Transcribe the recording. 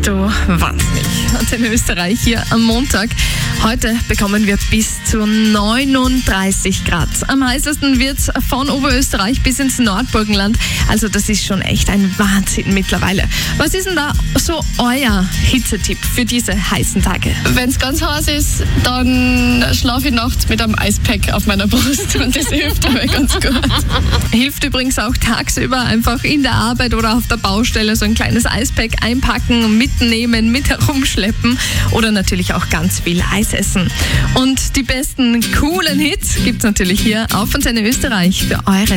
du wahnsinnig. Und in Österreich hier am Montag. Heute bekommen wir bis zu 39 Grad. Am heißesten wird es von Oberösterreich bis ins Nordburgenland. Also das ist schon echt ein Wahnsinn mittlerweile. Was ist denn da so euer Hitzetipp für diese heißen Tage? Wenn es ganz heiß ist, dann schlafe ich nachts mit einem Eispack auf meiner Brust und das hilft mir ganz gut. Hilft übrigens auch tagsüber einfach in der Arbeit oder auf der Baustelle so ein kleines Eispack einpacken, mitnehmen, mit herumschleppen oder natürlich auch ganz viel Eis essen. Und die besten coolen Hits gibt's natürlich hier auf Antenne Österreich für eure